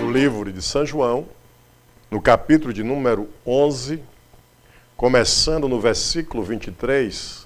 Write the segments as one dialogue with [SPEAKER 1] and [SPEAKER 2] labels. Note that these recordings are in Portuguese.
[SPEAKER 1] livro de São João, no capítulo de número 11, começando no versículo 23,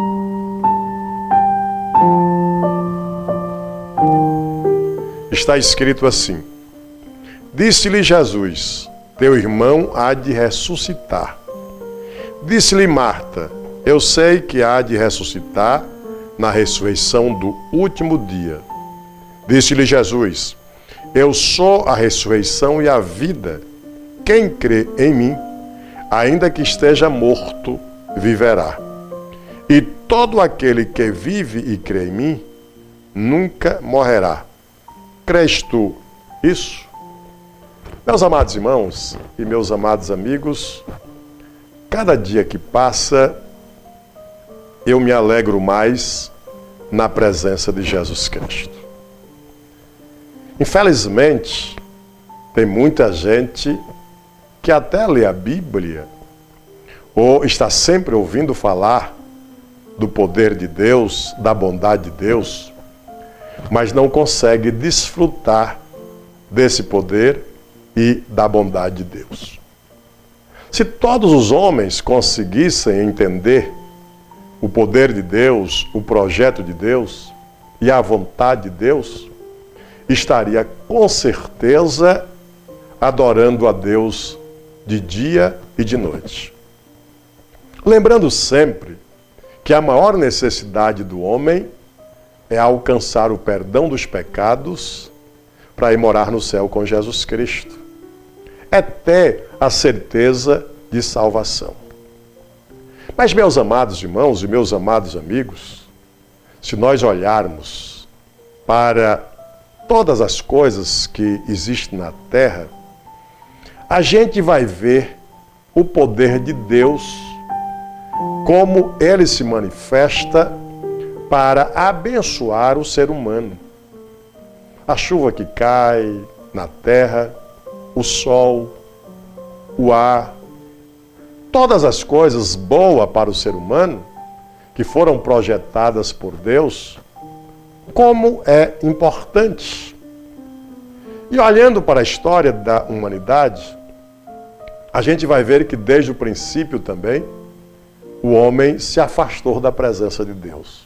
[SPEAKER 1] está escrito assim: Disse-lhe Jesus: teu irmão há de ressuscitar. Disse-lhe Marta: eu sei que há de ressuscitar na ressurreição do último dia. Disse-lhe Jesus: eu sou a ressurreição e a vida. Quem crê em mim, ainda que esteja morto, viverá. E todo aquele que vive e crê em mim, nunca morrerá. Crês tu isso? Meus amados irmãos e meus amados amigos, cada dia que passa, eu me alegro mais na presença de Jesus Cristo. Infelizmente, tem muita gente que até lê a Bíblia ou está sempre ouvindo falar do poder de Deus, da bondade de Deus, mas não consegue desfrutar desse poder e da bondade de Deus. Se todos os homens conseguissem entender o poder de Deus, o projeto de Deus e a vontade de Deus, estaria com certeza adorando a Deus de dia e de noite. Lembrando sempre que a maior necessidade do homem é alcançar o perdão dos pecados para ir morar no céu com Jesus Cristo. É ter a certeza de salvação. Mas, meus amados irmãos e meus amados amigos, se nós olharmos para todas as coisas que existem na terra, a gente vai ver o poder de Deus, como ele se manifesta para abençoar o ser humano. A chuva que cai na terra, o sol, o ar, todas as coisas boas para o ser humano, que foram projetadas por Deus, como é importante. E olhando para a história da humanidade, a gente vai ver que desde o princípio também, o homem se afastou da presença de Deus.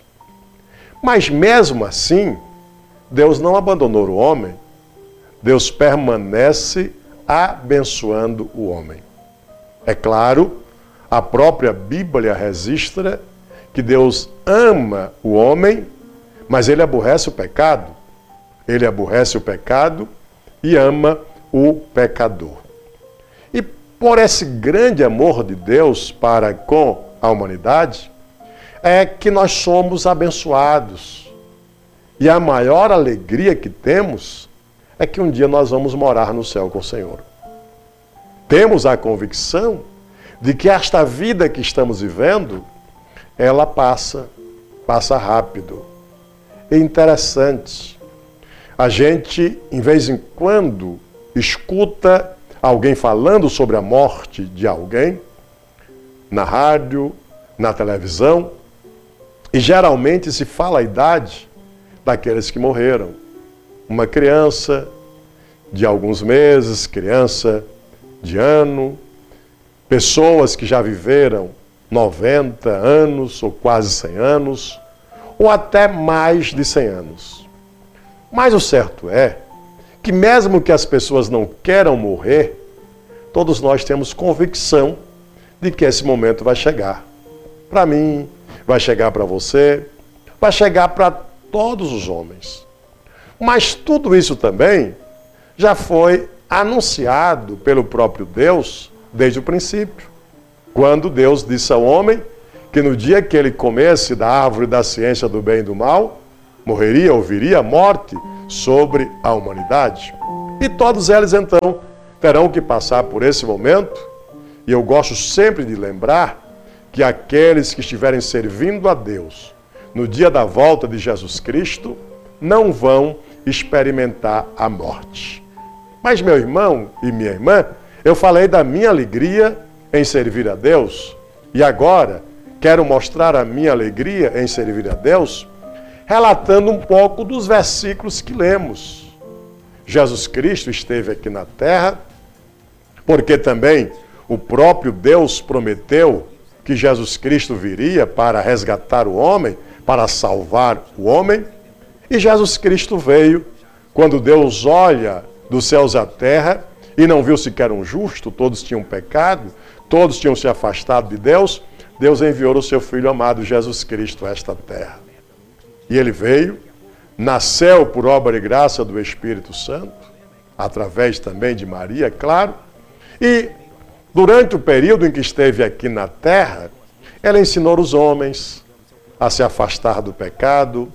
[SPEAKER 1] Mas mesmo assim, Deus não abandonou o homem, Deus permanece abençoando o homem. É claro, a própria Bíblia registra que Deus ama o homem, mas ele aborrece o pecado. Ele aborrece o pecado e ama o pecador. E por esse grande amor de Deus para com a humanidade, é que nós somos abençoados. E a maior alegria que temos é que um dia nós vamos morar no céu com o Senhor. Temos a convicção de que esta vida que estamos vivendo, ela passa rápido. É interessante. A gente, em vez em quando, escuta alguém falando sobre a morte de alguém, na rádio, na televisão, e geralmente se fala a idade daqueles que morreram. Uma criança de alguns meses, criança de ano, pessoas que já viveram 90 anos ou quase 100 anos, ou até mais de 100 anos. Mas o certo é que mesmo que as pessoas não queiram morrer, todos nós temos convicção de que esse momento vai chegar. Para mim, vai chegar para você, vai chegar para todos os homens. Mas tudo isso também já foi anunciado pelo próprio Deus desde o princípio. Quando Deus disse ao homem que no dia que ele comesse da árvore da ciência do bem e do mal, morreria ou viria a morte sobre a humanidade. E todos eles então terão que passar por esse momento. E eu gosto sempre de lembrar que aqueles que estiverem servindo a Deus no dia da volta de Jesus Cristo não vão experimentar a morte. Mas, meu irmão e minha irmã, eu falei da minha alegria em servir a Deus e agora quero mostrar a minha alegria em servir a Deus relatando um pouco dos versículos que lemos. Jesus Cristo esteve aqui na terra, porque também o próprio Deus prometeu que Jesus Cristo viria para resgatar o homem, para salvar o homem. E Jesus Cristo veio. Quando Deus olha dos céus à terra e não viu sequer um justo, todos tinham pecado, todos tinham se afastado de Deus, Deus enviou o seu Filho amado Jesus Cristo a esta terra. E ele veio, nasceu por obra e graça do Espírito Santo, através também de Maria, é claro, e durante o período em que esteve aqui na terra, ela ensinou os homens a se afastar do pecado,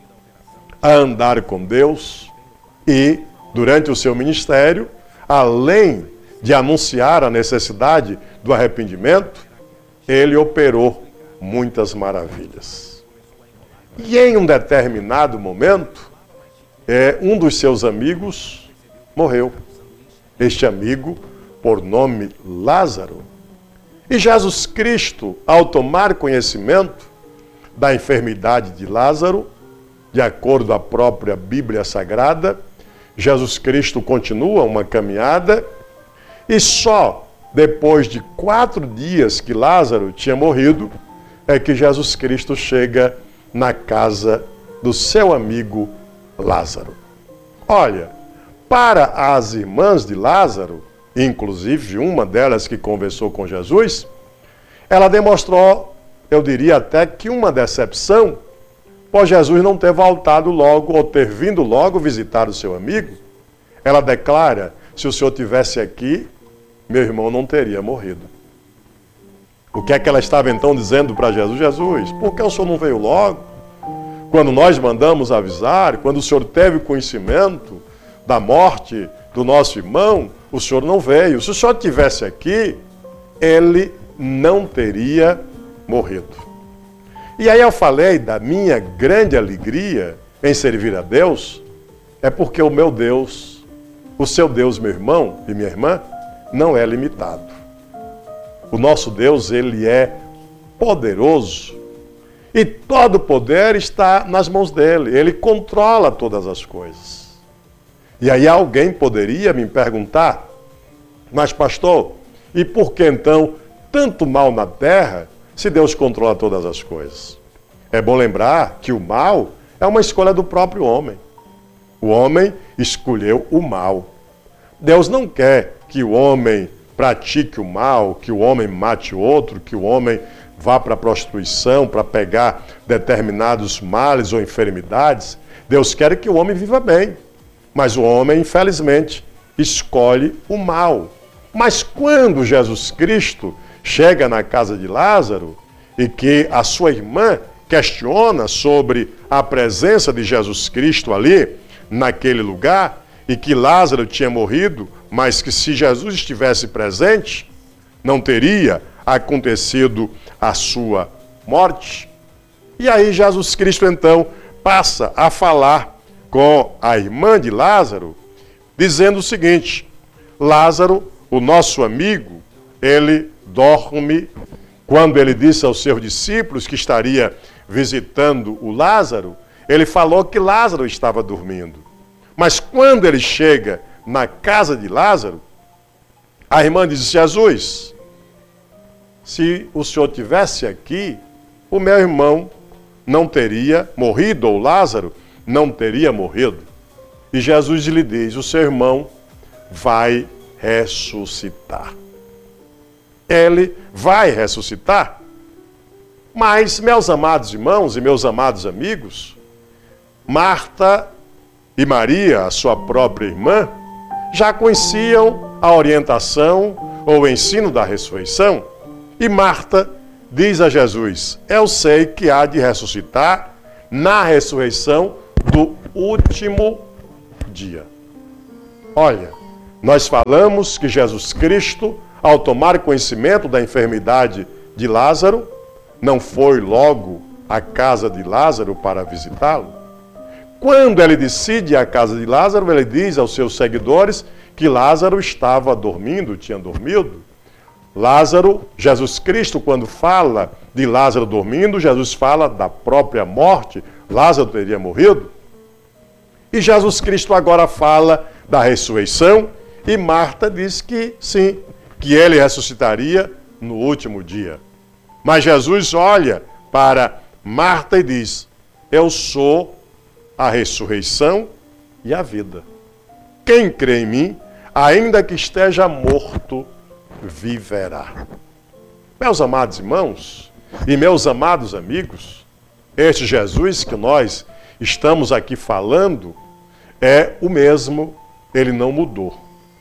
[SPEAKER 1] a andar com Deus e, durante o seu ministério, além de anunciar a necessidade do arrependimento, ele operou muitas maravilhas. E em um determinado momento, um dos seus amigos morreu. Este amigo, por nome Lázaro. E Jesus Cristo, ao tomar conhecimento da enfermidade de Lázaro, de acordo com a própria Bíblia Sagrada, Jesus Cristo continua uma caminhada e só depois de 4 dias que Lázaro tinha morrido, é que Jesus Cristo chega na casa do seu amigo Lázaro. Olha, para as irmãs de Lázaro, inclusive uma delas que conversou com Jesus, ela demonstrou, eu diria até que uma decepção, por Jesus não ter voltado logo ou ter vindo logo visitar o seu amigo. Ela declara, se o senhor tivesse aqui, meu irmão não teria morrido. O que é que ela estava então dizendo para Jesus? Jesus, por que o senhor não veio logo? Quando nós mandamos avisar, quando o senhor teve conhecimento da morte do nosso irmão, o senhor não veio. Se o senhor estivesse aqui, ele não teria morrido. E aí eu falei da minha grande alegria em servir a Deus, é porque o meu Deus, o seu Deus, meu irmão e minha irmã, não é limitado. O nosso Deus, ele é poderoso e todo o poder está nas mãos dele. Ele controla todas as coisas. E aí alguém poderia me perguntar, mas pastor, e por que então tanto mal na terra se Deus controla todas as coisas? É bom lembrar que o mal é uma escolha do próprio homem. O homem escolheu o mal. Deus não quer que o homem pratique o mal, que o homem mate o outro, que o homem vá para a prostituição, para pegar determinados males ou enfermidades. Deus quer que o homem viva bem. Mas o homem, infelizmente, escolhe o mal. Mas quando Jesus Cristo chega na casa de Lázaro e que a sua irmã questiona sobre a presença de Jesus Cristo ali, naquele lugar, e que Lázaro tinha morrido, mas que se Jesus estivesse presente, não teria acontecido a sua morte. E aí Jesus Cristo então passa a falar com a irmã de Lázaro, dizendo o seguinte: Lázaro, o nosso amigo, ele dorme. Quando ele disse aos seus discípulos que estaria visitando o Lázaro, ele falou que Lázaro estava dormindo. Mas quando ele chega na casa de Lázaro, a irmã diz: Jesus, se o senhor tivesse aqui, o meu irmão não teria morrido, ou Lázaro não teria morrido. E Jesus lhe diz: o seu irmão vai ressuscitar. Ele vai ressuscitar. Mas, meus amados irmãos e meus amados amigos, Marta e Maria, a sua própria irmã, já conheciam a orientação ou o ensino da ressurreição. E Marta diz a Jesus: eu sei que há de ressuscitar na ressurreição do último dia. Olha, nós falamos que Jesus Cristo, ao tomar conhecimento da enfermidade de Lázaro, não foi logo à casa de Lázaro para visitá-lo. Quando ele decide ir à casa de Lázaro, ele diz aos seus seguidores que Lázaro estava dormindo, tinha dormido. Lázaro, Jesus Cristo, quando fala de Lázaro dormindo, Jesus fala da própria morte. Lázaro teria morrido. E Jesus Cristo agora fala da ressurreição, e Marta diz que sim, que ele ressuscitaria no último dia. Mas Jesus olha para Marta e diz: eu sou a ressurreição e a vida. Quem crê em mim, ainda que esteja morto, viverá. Meus amados irmãos e meus amados amigos, este Jesus que nós estamos aqui falando é o mesmo, ele não mudou.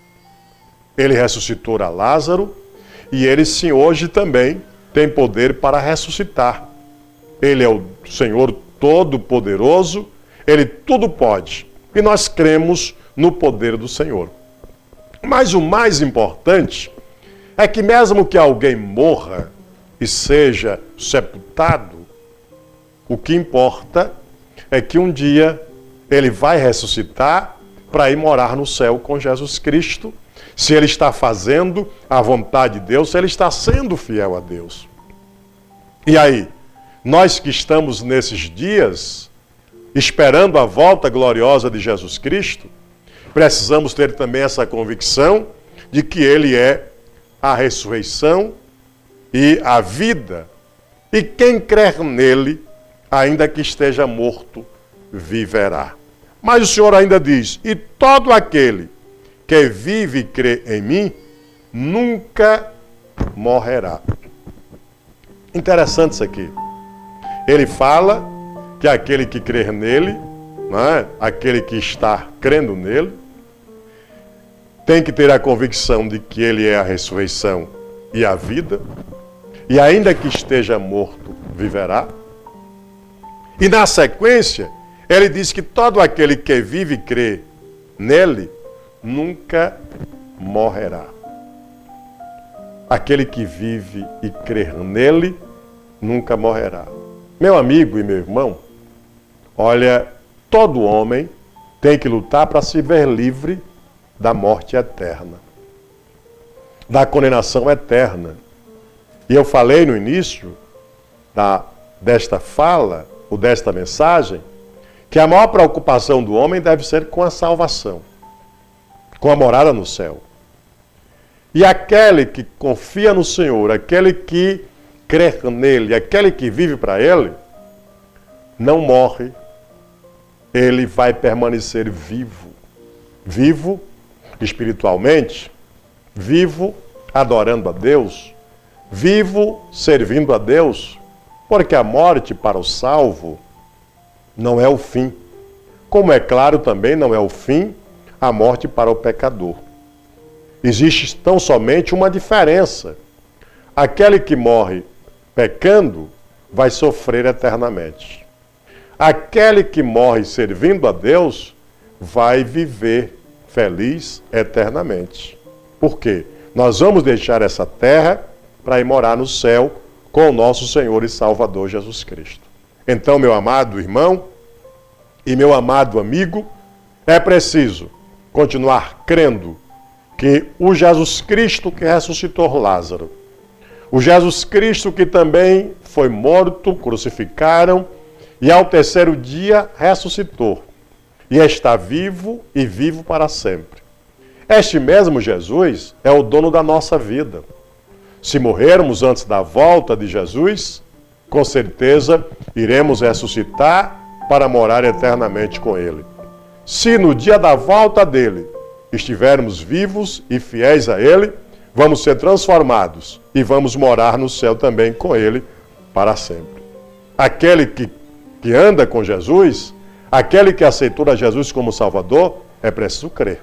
[SPEAKER 1] Ele ressuscitou a Lázaro e ele sim hoje também tem poder para ressuscitar. Ele é o Senhor Todo-Poderoso, ele tudo pode. E nós cremos no poder do Senhor. Mas o mais importante é que mesmo que alguém morra e seja sepultado, o que importa é que um dia ele vai ressuscitar para ir morar no céu com Jesus Cristo. Se ele está fazendo a vontade de Deus, se ele está sendo fiel a Deus. E aí, nós que estamos nesses dias, esperando a volta gloriosa de Jesus Cristo, precisamos ter também essa convicção de que ele é a ressurreição e a vida. E quem crer nele, ainda que esteja morto, viverá. Mas o Senhor ainda diz: e todo aquele que vive e crê em mim, nunca morrerá. Interessante isso aqui. Ele fala que aquele que crer nele, aquele que está crendo nele, tem que ter a convicção de que ele é a ressurreição e a vida, e ainda que esteja morto, viverá. E na sequência, ele diz que todo aquele que vive e crê nele, nunca morrerá. Aquele que vive e crer nele, nunca morrerá. Meu amigo e meu irmão, olha, todo homem tem que lutar para se ver livre da morte eterna, da condenação eterna. E eu falei no início desta fala, ou desta mensagem, que a maior preocupação do homem deve ser com a salvação, com a morada no céu. E aquele que confia no Senhor, aquele que crê nele, aquele que vive para ele, não morre, ele vai permanecer vivo. Vivo espiritualmente, vivo adorando a Deus, vivo servindo a Deus, porque a morte para o salvo não é o fim. Como é claro também não é o fim a morte para o pecador. Existe tão somente uma diferença. Aquele que morre pecando vai sofrer eternamente. Aquele que morre servindo a Deus vai viver feliz eternamente. Por quê? Nós vamos deixar essa terra para ir morar no céu com o nosso Senhor e Salvador Jesus Cristo. Então, meu amado irmão e meu amado amigo, é preciso continuar crendo que o Jesus Cristo que ressuscitou Lázaro, o Jesus Cristo que também foi morto, crucificaram, e ao terceiro dia ressuscitou, e está vivo e vivo para sempre. Este mesmo Jesus é o dono da nossa vida. Se morrermos antes da volta de Jesus, com certeza iremos ressuscitar para morar eternamente com ele. Se no dia da volta dele estivermos vivos e fiéis a ele, vamos ser transformados e vamos morar no céu também com ele para sempre. Aquele que anda com Jesus, aquele que aceitou a Jesus como Salvador, é preciso crer.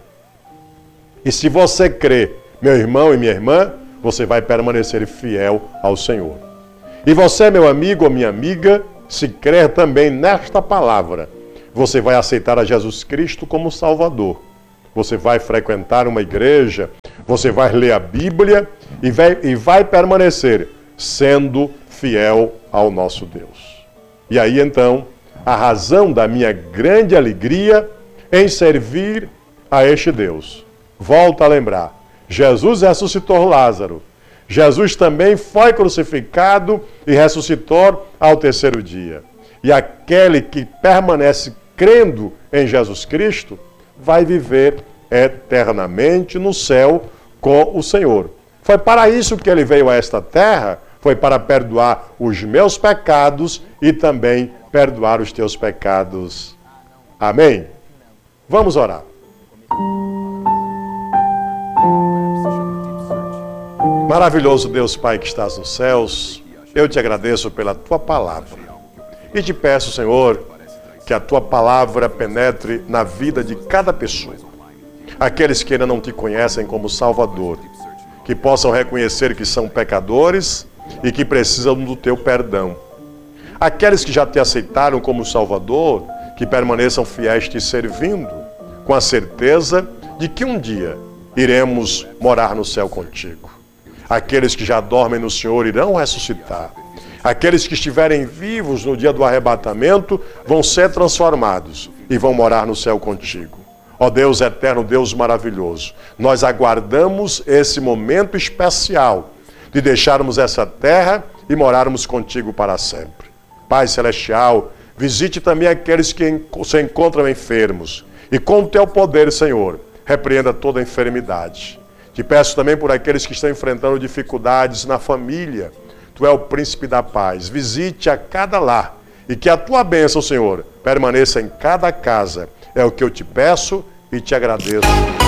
[SPEAKER 1] E se você crê, meu irmão e minha irmã, você vai permanecer fiel ao Senhor. E você, meu amigo ou minha amiga, se crer também nesta palavra, você vai aceitar a Jesus Cristo como Salvador. Você vai frequentar uma igreja, você vai ler a Bíblia e vai permanecer sendo fiel ao nosso Deus. E aí então, a razão da minha grande alegria em servir a este Deus. Volto a lembrar, Jesus ressuscitou Lázaro. Jesus também foi crucificado e ressuscitou ao terceiro dia. E aquele que permanece crendo em Jesus Cristo vai viver eternamente no céu com o Senhor. Foi para isso que ele veio a esta terra, foi para perdoar os meus pecados e também perdoar os teus pecados. Amém? Vamos orar. Maravilhoso Deus Pai que estás nos céus, eu te agradeço pela tua palavra e te peço, Senhor, que a tua palavra penetre na vida de cada pessoa. Aqueles que ainda não te conhecem como Salvador, que possam reconhecer que são pecadores e que precisam do teu perdão. Aqueles que já te aceitaram como Salvador, que permaneçam fiéis te servindo, com a certeza de que um dia iremos morar no céu contigo. Aqueles que já dormem no Senhor irão ressuscitar. Aqueles que estiverem vivos no dia do arrebatamento vão ser transformados e vão morar no céu contigo. Ó Deus eterno, Deus maravilhoso, nós aguardamos esse momento especial de deixarmos essa terra e morarmos contigo para sempre. Pai celestial, visite também aqueles que se encontram enfermos e com o teu poder, Senhor, repreenda toda enfermidade. Te peço também por aqueles que estão enfrentando dificuldades na família. Tu é o príncipe da paz. Visite a cada lar e que a tua bênção, Senhor, permaneça em cada casa. É o que eu te peço e te agradeço.